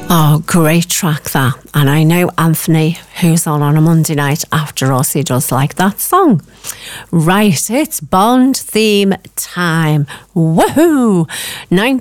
Oh, great track that. And I know Anthony, who's on a Monday night after us, he does like that song. Right, it's Bond theme time. Woohoo!